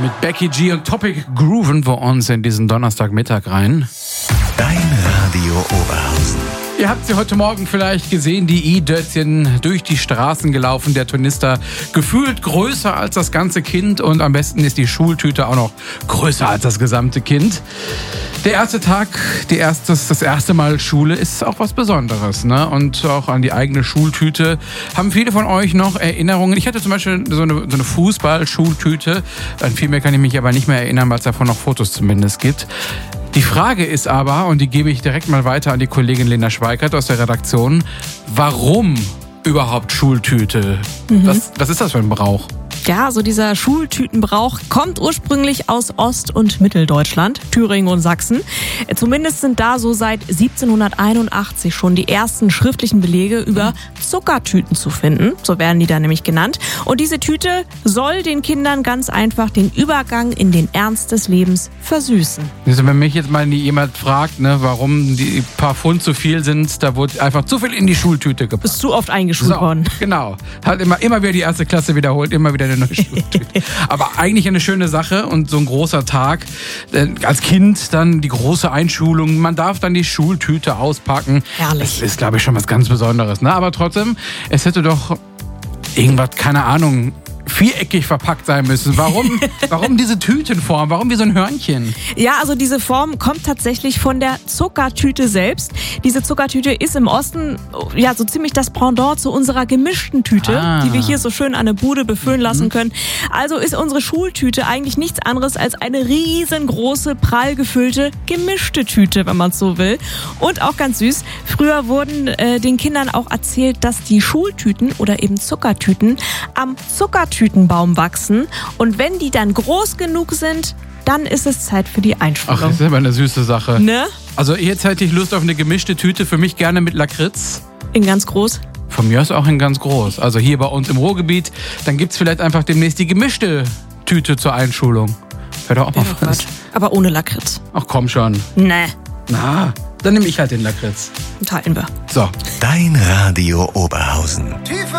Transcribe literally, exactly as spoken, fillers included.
Mit Becky G und Topic grooven wir uns in diesen Donnerstagmittag rein. Dein Radio Oberhausen. Ihr habt sie heute Morgen vielleicht gesehen, die i-Dötzchen durch die Straßen gelaufen. Der Turnister gefühlt größer als das ganze Kind und am besten ist die Schultüte auch noch größer als das gesamte Kind. Der erste Tag, die erstes, das erste Mal Schule ist auch was Besonderes, ne? Und auch an die eigene Schultüte haben viele von euch noch Erinnerungen. Ich hatte zum Beispiel so eine, so eine Fußball-Schultüte. An viel mehr kann ich mich aber nicht mehr erinnern, weil es davon noch Fotos zumindest gibt. Die Frage ist aber, und die gebe ich direkt mal weiter an die Kollegin Lena Schweikert aus der Redaktion, warum überhaupt Schultüte? Mhm. Was, was ist das für ein Brauch? Ja, so dieser Schultütenbrauch kommt ursprünglich aus Ost- und Mitteldeutschland, Thüringen und Sachsen. Zumindest sind da so seit siebzehnhunderteinundachtzig schon die ersten schriftlichen Belege über Zuckertüten zu finden. So werden die da nämlich genannt. Und diese Tüte soll den Kindern ganz einfach den Übergang in den Ernst des Lebens versüßen. Also wenn mich jetzt mal jemand fragt, ne, warum die paar Pfund zu viel sind, da wurde einfach zu viel in die Schultüte gepackt. Bist zu oft eingeschult so, worden. Genau. Hat immer, immer wieder die erste Klasse wiederholt, immer wieder eine neue Schultüte. Aber eigentlich eine schöne Sache und so ein großer Tag. Als Kind dann die große Einschulung. Man darf dann die Schultüte auspacken. Herrlich. Das ist, glaube ich, schon was ganz Besonderes. Ne? Aber trotzdem, es hätte doch irgendwas, keine Ahnung, viereckig verpackt sein müssen. Warum, warum diese Tütenform? Warum wie so ein Hörnchen? Ja, also diese Form kommt tatsächlich von der Zuckertüte selbst. Diese Zuckertüte ist im Osten ja so ziemlich das Pendant zu unserer gemischten Tüte, ah. die wir hier so schön an der Bude befüllen mhm. lassen können. Also ist unsere Schultüte eigentlich nichts anderes als eine riesengroße, prall gefüllte, gemischte Tüte, wenn man es so will. Und auch ganz süß, früher wurden äh, den Kindern auch erzählt, dass die Schultüten oder eben Zuckertüten am Zuckertüten Tütenbaum wachsen und wenn die dann groß genug sind, dann ist es Zeit für die Einschulung. Ach, das ist aber eine süße Sache. Ne? Also jetzt hätte ich Lust auf eine gemischte Tüte, für mich gerne mit Lakritz. In ganz groß? Von mir aus auch in ganz groß. Also hier bei uns im Ruhrgebiet, dann gibt es vielleicht einfach demnächst die gemischte Tüte zur Einschulung. Wäre doch auch mal was. Aber ohne Lakritz. Ach komm schon. Ne. Na, dann nehme ich halt den Lakritz. Teilen wir. So. Dein Radio Oberhausen.